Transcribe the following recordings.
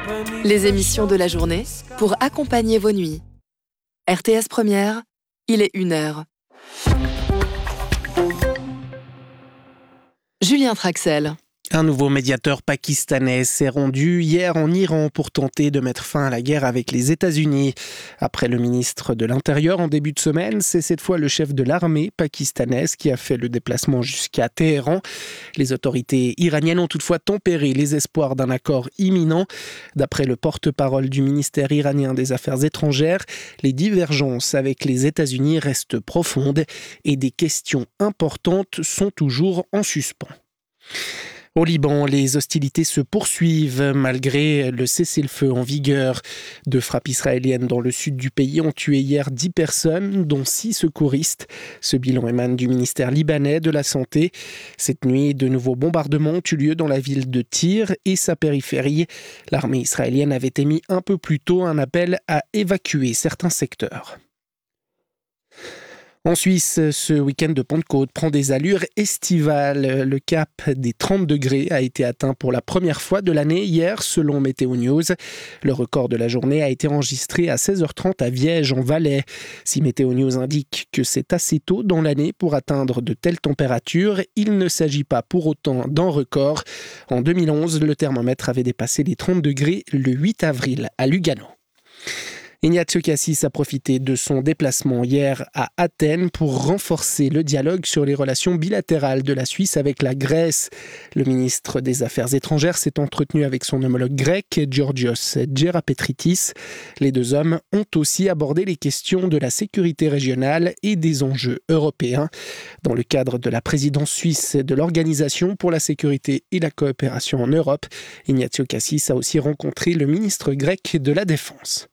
Les émissions de la journée pour accompagner vos nuits. RTS Première, il est 1h. Julien Traxel. Un nouveau médiateur pakistanais s'est rendu hier en Iran pour tenter de mettre fin à la guerre avec les États-Unis. Après le ministre de l'Intérieur en début de semaine, c'est cette fois le chef de l'armée pakistanaise qui a fait le déplacement jusqu'à Téhéran. Les autorités iraniennes ont toutefois tempéré les espoirs d'un accord imminent. D'après le porte-parole du ministère iranien des Affaires étrangères, les divergences avec les États-Unis restent profondes et des questions importantes sont toujours en suspens. Au Liban, les hostilités se poursuivent malgré le cessez-le-feu en vigueur. 2 frappes israéliennes dans le sud du pays ont tué hier 10 personnes, dont 6 secouristes. Ce bilan émane du ministère libanais de la Santé. Cette nuit, de nouveaux bombardements ont eu lieu dans la ville de Tyr et sa périphérie. L'armée israélienne avait émis un peu plus tôt un appel à évacuer certains secteurs. En Suisse, ce week-end de Pentecôte prend des allures estivales. Le cap des 30 degrés a été atteint pour la première fois de l'année hier, selon Météo News. Le record de la journée a été enregistré à 16h30 à Viège, en Valais. Si Météo News indique que c'est assez tôt dans l'année pour atteindre de telles températures, il ne s'agit pas pour autant d'un record. En 2011, le thermomètre avait dépassé les 30 degrés le 8 avril à Lugano. Ignacio Cassis a profité de son déplacement hier à Athènes pour renforcer le dialogue sur les relations bilatérales de la Suisse avec la Grèce. Le ministre des Affaires étrangères s'est entretenu avec son homologue grec, Georgios Gerapetritis. Les 2 hommes ont aussi abordé les questions de la sécurité régionale et des enjeux européens. Dans le cadre de la présidence suisse de l'Organisation pour la sécurité et la coopération en Europe, Ignacio Cassis a aussi rencontré le ministre grec de la Défense.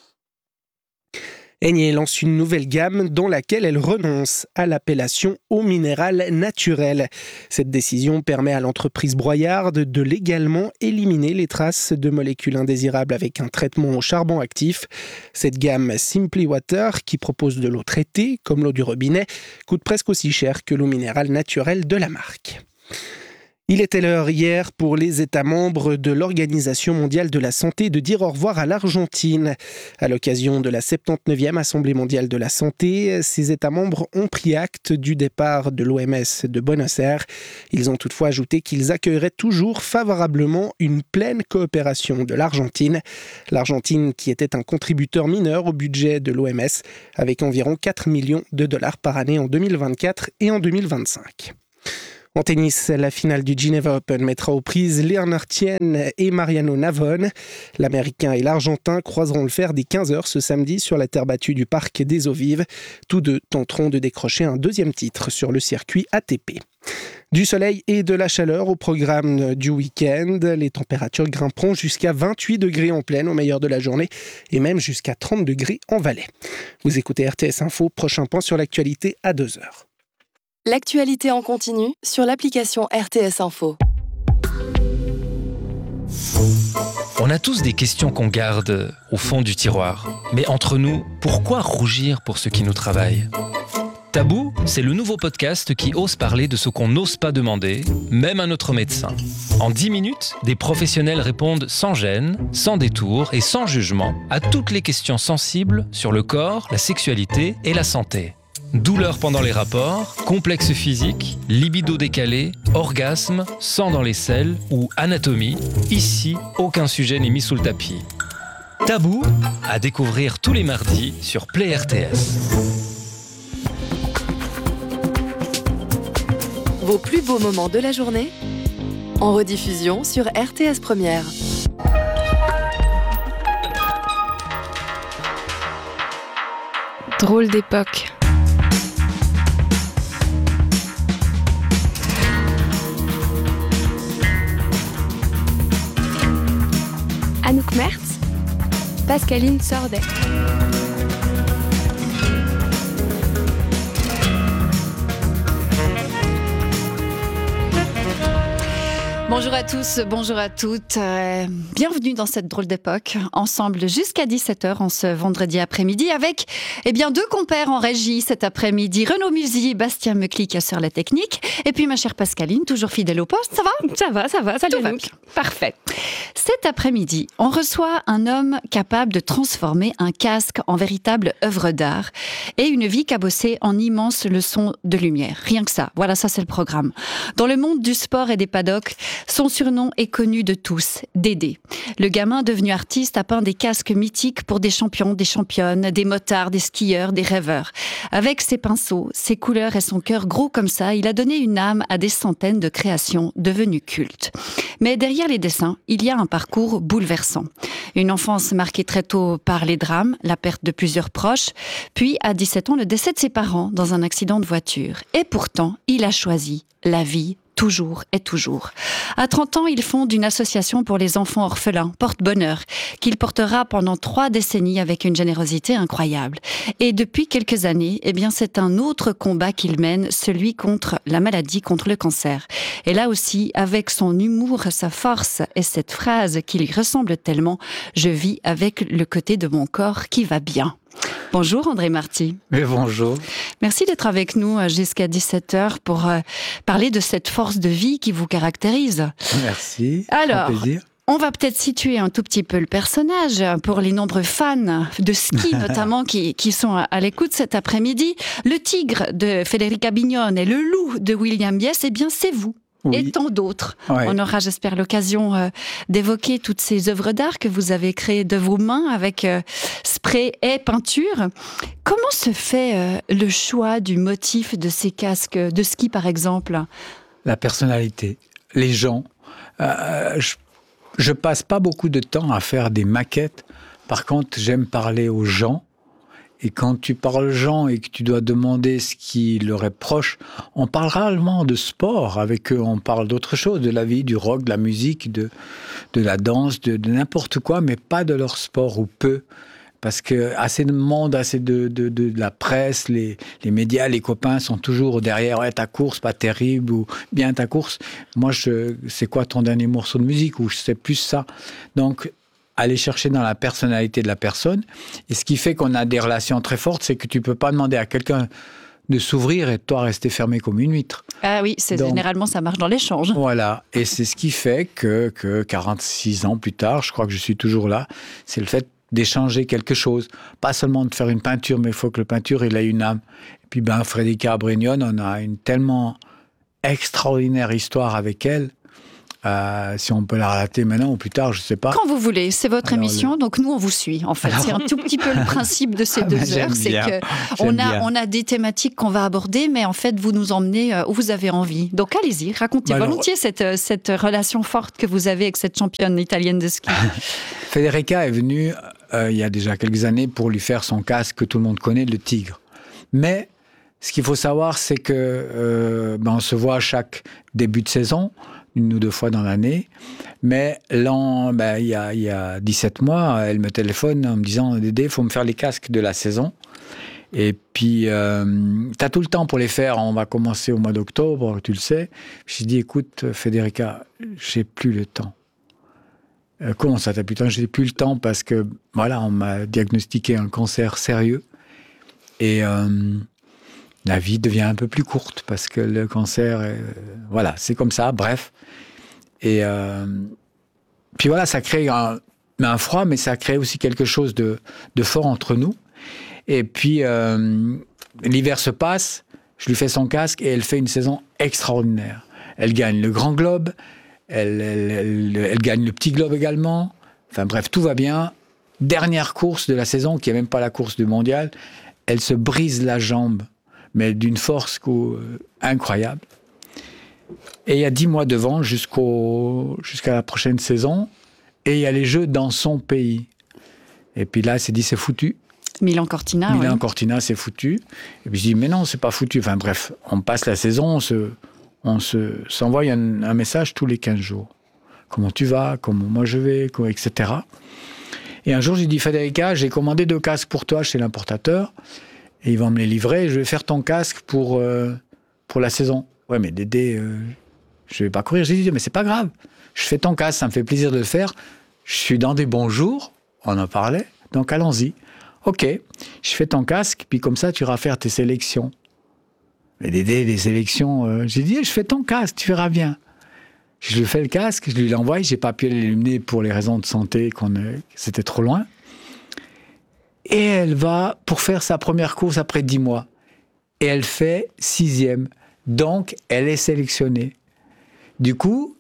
Eni lance une nouvelle gamme dans laquelle elle renonce à l'appellation eau minérale naturelle. Cette décision permet à l'entreprise Broyard de légalement éliminer les traces de molécules indésirables avec un traitement au charbon actif. Cette gamme Simply Water, qui propose de l'eau traitée, comme l'eau du robinet, coûte presque aussi cher que l'eau minérale naturelle de la marque. Il était l'heure hier pour les États membres de l'Organisation mondiale de la santé de dire au revoir à l'Argentine. À l'occasion de la 79e Assemblée mondiale de la santé, ces États membres ont pris acte du départ de l'OMS de Buenos Aires. Ils ont toutefois ajouté qu'ils accueilleraient toujours favorablement une pleine coopération de l'Argentine. L'Argentine qui était un contributeur mineur au budget de l'OMS avec environ 4 millions de dollars par année en 2024 et en 2025. En tennis, la finale du Geneva Open mettra aux prises Leonard Tien et Mariano Navone. L'Américain et l'Argentin croiseront le fer dès 15h ce samedi sur la terre battue du Parc des Eaux Vives. Tous 2 tenteront de décrocher un 2e titre sur le circuit ATP. Du soleil et de la chaleur au programme du week-end. Les températures grimperont jusqu'à 28 degrés en pleine au meilleur de la journée et même jusqu'à 30 degrés en Valais. Vous écoutez RTS Info, prochain point sur l'actualité à 2h. L'actualité en continu sur l'application RTS Info. On a tous des questions qu'on garde au fond du tiroir. Mais entre nous, pourquoi rougir pour ce qui nous travaille ? Tabou, c'est le nouveau podcast qui ose parler de ce qu'on n'ose pas demander, même à notre médecin. En 10 minutes, des professionnels répondent sans gêne, sans détour et sans jugement à toutes les questions sensibles sur le corps, la sexualité et la santé. Douleurs pendant les rapports, complexes physiques, libido décalé, orgasme, sang dans les selles ou anatomie, ici, aucun sujet n'est mis sous le tapis. Tabou, à découvrir tous les mardis sur Play RTS. Vos plus beaux moments de la journée en rediffusion sur RTS Première. Drôle d'époque. Anouk Mertz, Pascaline Sordet. Bonjour à tous, bonjour à toutes. Bienvenue dans cette drôle d'époque. Ensemble jusqu'à 17h en ce vendredi après-midi avec deux compères en régie cet après-midi. Renaud Musy, Bastien Meclic sur la technique. Et puis ma chère Pascaline, toujours fidèle au poste. Ça va ? Ça va. Salut Anouk. Parfait. Cet après-midi, on reçoit un homme capable de transformer un casque en véritable œuvre d'art et une vie cabossée en immense leçon de lumière. Rien que ça. Voilà, ça c'est le programme. Dans le monde du sport et des paddocks, son surnom est connu de tous, Dédé. Le gamin devenu artiste a peint des casques mythiques pour des champions, des championnes, des motards, des skieurs, des rêveurs. Avec ses pinceaux, ses couleurs et son cœur gros comme ça, il a donné une âme à des centaines de créations devenues cultes. Mais derrière les dessins, il y a un parcours bouleversant. Une enfance marquée très tôt par les drames, la perte de plusieurs proches, puis à 17 ans, le décès de ses parents dans un accident de voiture. Et pourtant, il a choisi la vie toujours et toujours. À 30 ans, il fonde une association pour les enfants orphelins, Porte-Bonheur, qu'il portera pendant 3 décennies avec une générosité incroyable. Et depuis quelques années, c'est un autre combat qu'il mène, celui contre la maladie, contre le cancer. Et là aussi, avec son humour, sa force et cette phrase qui lui ressemble tellement, je vis avec le côté de mon corps qui va bien. Bonjour André Marty. Mais bonjour. Merci d'être avec nous jusqu'à 17h pour parler de cette force de vie qui vous caractérise. Merci. Alors, plaisir. On va peut-être situer un tout petit peu le personnage pour les nombreux fans de ski notamment qui sont à l'écoute cet après-midi. Le tigre de Federica Bignone et le loup de William Bies, c'est vous. Oui. Et tant d'autres. Ouais. On aura, j'espère, l'occasion d'évoquer toutes ces œuvres d'art que vous avez créées de vos mains avec spray et peinture. Comment se fait le choix du motif de ces casques de ski, par exemple ? La personnalité, les gens. Je passe pas beaucoup de temps à faire des maquettes. Par contre, j'aime parler aux gens. Et quand tu parles aux gens et que tu dois demander ce qui leur est proche, on parle rarement de sport avec eux, on parle d'autre chose, de la vie, du rock, de la musique, de la danse, de n'importe quoi, mais pas de leur sport ou peu. Parce que assez de monde, assez de la presse, les médias, les copains sont toujours derrière. Ouais, ta course, pas terrible, ou bien ta course. Moi, c'est quoi ton dernier morceau de musique? Ou je sais plus ça. Donc, aller chercher dans la personnalité de la personne. Et ce qui fait qu'on a des relations très fortes, c'est que tu peux pas demander à quelqu'un de s'ouvrir et toi rester fermé comme une huître. Ah oui, généralement ça marche dans l'échange. Voilà, et c'est ce qui fait que 46 ans plus tard, je crois que je suis toujours là, c'est le fait d'échanger quelque chose. Pas seulement de faire une peinture, mais il faut que la peinture il ait une âme. Et puis Federica Brignone, on a une tellement extraordinaire histoire avec elle. Si on peut la relater maintenant ou plus tard, je ne sais pas. Quand vous voulez, c'est votre émission, donc nous on vous suit en fait. C'est un tout petit peu le principe de ces 2 heures, c'est qu'on a des thématiques qu'on va aborder, mais en fait vous nous emmenez où vous avez envie. Donc allez-y, racontez volontiers cette relation forte que vous avez avec cette championne italienne de ski. Federica est venue il y a déjà quelques années pour lui faire son casque que tout le monde connaît, le tigre. Mais ce qu'il faut savoir, c'est que on se voit à chaque début de saison, 1 ou 2 fois dans l'année. Mais il y a 17 mois, elle me téléphone en me disant « Dédé, il faut me faire les casques de la saison. » Et puis, t'as tout le temps pour les faire. On va commencer au mois d'octobre, tu le sais. J'ai dit « Écoute, Federica, j'ai plus le temps. » Comment ça, t'as plus le temps? J'ai plus le temps parce que, on m'a diagnostiqué un cancer sérieux. Et la vie devient un peu plus courte parce que le cancer, c'est comme ça, bref. Et puis ça crée un froid, mais ça crée aussi quelque chose de fort entre nous. Et puis, l'hiver se passe, je lui fais son casque et elle fait une saison extraordinaire. Elle gagne le Grand Globe, elle gagne le Petit Globe également. Enfin bref, tout va bien. Dernière course de la saison, qui n'est même pas la course du mondial, elle se brise la jambe, mais d'une force incroyable. Et il y a 10 mois devant, jusqu'à la prochaine saison, et il y a les Jeux dans son pays. Et puis là, elle s'est dit, c'est foutu. Milan-Cortina, Milan-Cortina, c'est foutu. Et puis je dis, mais non, c'est pas foutu. Enfin bref, on passe la saison, on s'envoie un message tous les 15 jours. Comment tu vas? Comment moi je vais? Etc. Et un jour, j'ai dit, Federica, j'ai commandé 2 casques pour toi chez l'importateur. Et ils vont me les livrer, et je vais faire ton casque pour la saison. Ouais, mais Dédé, Je ne vais pas courir. J'ai dit, mais c'est pas grave. Je fais ton casque, ça me fait plaisir de le faire. Je suis dans des bons jours, on en parlait, donc allons-y. Ok, je fais ton casque, puis comme ça, tu iras faire tes sélections. Mais Dédé, les sélections, j'ai dit, je fais ton casque, tu verras bien. Je lui fais le casque, je lui l'envoie, j'ai pas pu l'illuminer pour les raisons de santé, c'était trop loin. Et elle va pour faire sa première course après 10 mois. Et elle fait 6e. Donc, elle est sélectionnée. Du coup,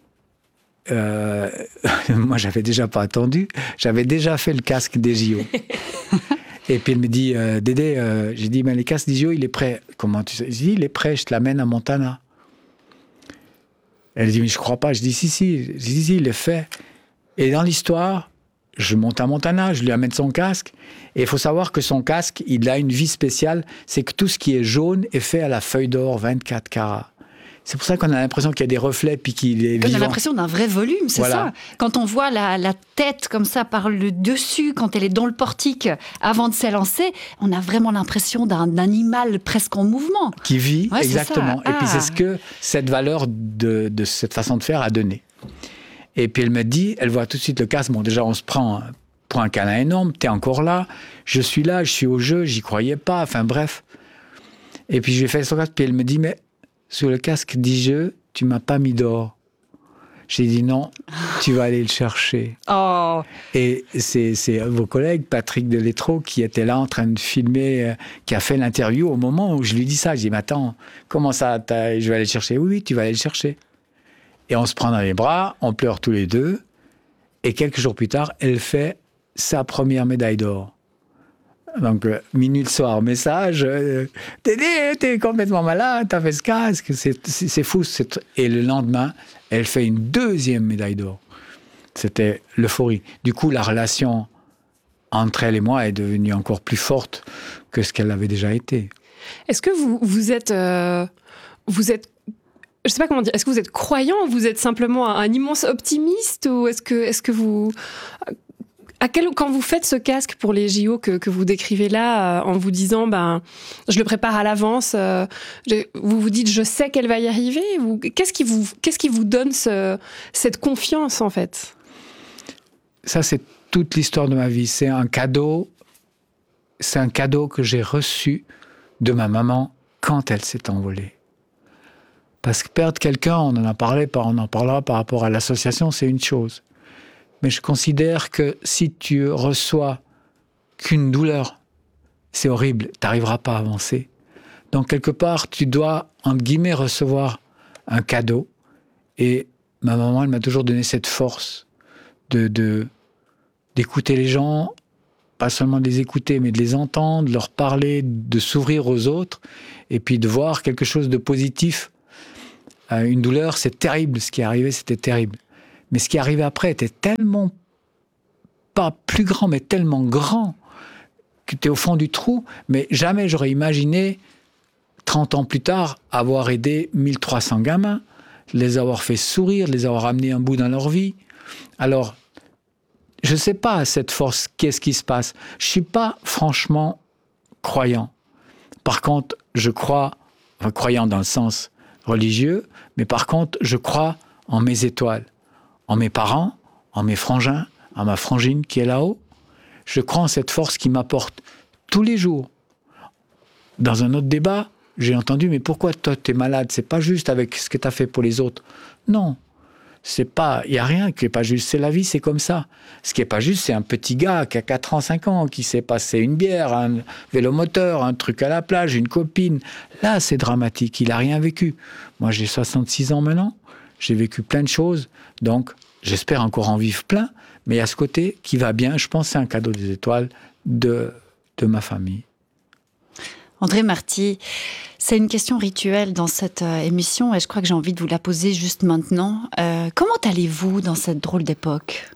moi, j'avais déjà pas attendu. J'avais déjà fait le casque des JO. Et puis, elle me dit, Dédé, j'ai dit, mais le casque des JO, il est prêt. Comment tu sais? J'ai dit, il est prêt, je te l'amène à Montana. Elle dit, mais je crois pas. Je dis, si. J'ai dit, si, il est fait. Et dans l'histoire, je monte à Montana, je lui amène son casque. Et il faut savoir que son casque, il a une vie spéciale. C'est que tout ce qui est jaune est fait à la feuille d'or 24 carats. C'est pour ça qu'on a l'impression qu'il y a des reflets puis qu'il est vivant. On a l'impression d'un vrai volume, c'est ça. Quand on voit la tête comme ça par le dessus, quand elle est dans le portique avant de s'élancer, on a vraiment l'impression d'un animal presque en mouvement. Qui vit, exactement. Et puis c'est ce que cette valeur de cette façon de faire a donné. Et puis elle me dit, elle voit tout de suite le casque. Bon, déjà, on se prend pour un câlin énorme. T'es encore là. Je suis là, je suis au jeu. J'y croyais pas. Enfin, bref. Et puis je lui ai fait son casque. Puis elle me dit, mais sur le casque dis-je, tu m'as pas mis d'or. J'ai dit non, tu vas aller le chercher. Oh. Et c'est vos collègues, Patrick Deletreau, qui était là en train de filmer, qui a fait l'interview au moment où je lui dis ça. Je dis, mais attends, comment ça, je vais aller le chercher? Oui, tu vas aller le chercher. Et on se prend dans les bras, on pleure tous les deux. Et quelques jours plus tard, elle fait sa première médaille d'or. Donc, minuit le soir, message, Dédé, t'es complètement malade, t'as fait ce casque, c'est fou. Et le lendemain, elle fait une 2e médaille d'or. C'était l'euphorie. Du coup, la relation entre elle et moi est devenue encore plus forte que ce qu'elle avait déjà été. Est-ce que vous êtes, je sais pas comment dire, est-ce que vous êtes croyant ou vous êtes simplement un immense optimiste ou est-ce que vous... Quand vous faites ce casque pour les JO que vous décrivez là, en vous disant, je le prépare à l'avance, vous vous dites, je sais qu'elle va y arriver, qu'est-ce qui vous donne cette confiance, en fait? Ça, c'est toute l'histoire de ma vie. C'est un cadeau que j'ai reçu de ma maman quand elle s'est envolée. Parce que perdre quelqu'un, on en parlera par rapport à l'association, c'est une chose. Mais je considère que si tu reçois qu'une douleur, c'est horrible, tu n'arriveras pas à avancer. Donc, quelque part, tu dois, entre guillemets, recevoir un cadeau. Et ma maman, elle m'a toujours donné cette force d'écouter les gens, pas seulement de les écouter, mais de les entendre, de leur parler, de s'ouvrir aux autres, et puis de voir quelque chose de positif. Une douleur, c'est terrible. Ce qui est arrivé, c'était terrible. Mais ce qui est arrivé après était tellement, pas plus grand, mais tellement grand, que tu es au fond du trou. Mais jamais j'aurais imaginé, 30 ans plus tard, avoir aidé 1300 gamins, les avoir fait sourire, les avoir amenés un bout dans leur vie. Alors, je ne sais pas, cette force, qu'est-ce qui se passe? Je ne suis pas franchement croyant. Par contre, je crois, croyant dans le sens religieux, mais par contre, je crois en mes étoiles. En mes parents, en mes frangins, en ma frangine qui est là-haut. Je crois en cette force qui m'apporte tous les jours. Dans un autre débat, j'ai entendu, mais pourquoi toi tu es malade? C'est pas juste avec ce que tu as fait pour les autres. Non, il n'y a rien qui n'est pas juste. C'est la vie, c'est comme ça. Ce qui n'est pas juste, c'est un petit gars qui a 4 ans, 5 ans, qui s'est passé une bière, un vélomoteur, un truc à la plage, une copine. Là, c'est dramatique, il n'a rien vécu. Moi, j'ai 66 ans maintenant. J'ai vécu plein de choses, donc j'espère encore en vivre plein, mais à ce côté qui va bien, je pense que c'est un cadeau des étoiles de ma famille. André Marty, c'est une question rituelle dans cette émission et je crois que j'ai envie de vous la poser juste maintenant. Comment allez-vous dans cette drôle d'époque?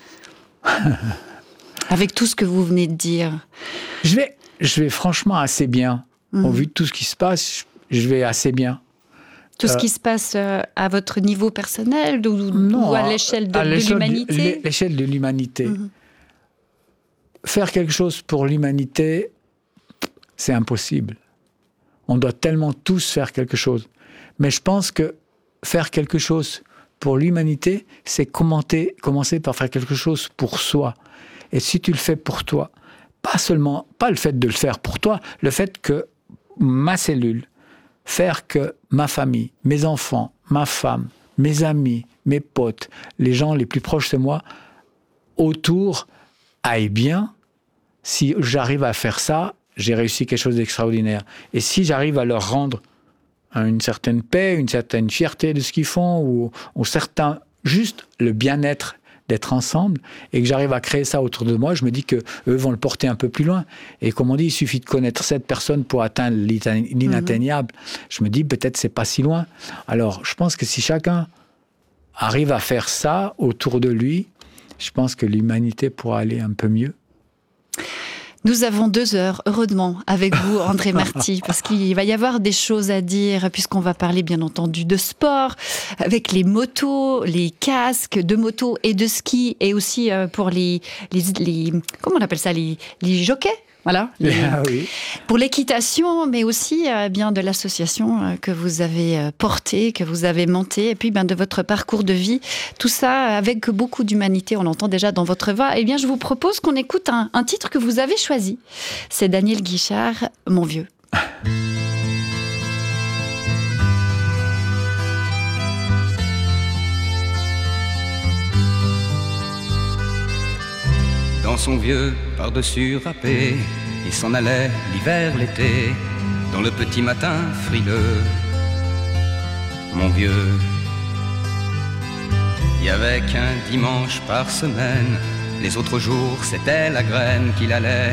Avec tout ce que vous venez de dire. Je vais franchement assez bien. Au vu de tout ce qui se passe, je vais assez bien. Tout ce qui se passe à votre niveau personnel ou à l'échelle de l'humanité? L'échelle de l'humanité. Faire quelque chose pour l'humanité, c'est impossible. On doit tellement tous faire quelque chose. Mais je pense que faire quelque chose pour l'humanité, c'est commencer par faire quelque chose pour soi. Et si tu le fais pour toi, pas le fait de le faire pour toi, le fait que ma cellule, faire que ma famille, mes enfants, ma femme, mes amis, mes potes, les gens les plus proches de moi, autour, aillent bien. Si j'arrive à faire ça, j'ai réussi quelque chose d'extraordinaire. Et si j'arrive à leur rendre une certaine paix, une certaine fierté de ce qu'ils font, ou juste le bien-être d'être ensemble, et que j'arrive à créer ça autour de moi, je me dis qu'eux vont le porter un peu plus loin. Et comme on dit, il suffit de connaître 7 personnes pour atteindre l'inatteignable. Je me dis, peut-être c'est pas si loin. Alors, je pense que si chacun arrive à faire ça autour de lui, je pense que l'humanité pourra aller un peu mieux. Nous avons 2 heures, heureusement, avec vous, André Marty, parce qu'il va y avoir des choses à dire, puisqu'on va parler, bien entendu, de sport, avec les motos, les casques de moto et de ski, et aussi pour les comment on appelle ça, les jockeys. Voilà. Oui. Pour l'équitation, mais aussi bien de l'association que vous avez portée, que vous avez montée, et puis de votre parcours de vie. Tout ça avec beaucoup d'humanité, on l'entend déjà dans votre voix. Eh bien, je vous propose qu'on écoute un titre que vous avez choisi. C'est Daniel Guichard, Mon vieux. Dans son vieux par-dessus râpé, il s'en allait l'hiver, l'été, dans le petit matin frileux. Mon vieux, il y avait qu'un dimanche par semaine, les autres jours c'était la graine qu'il allait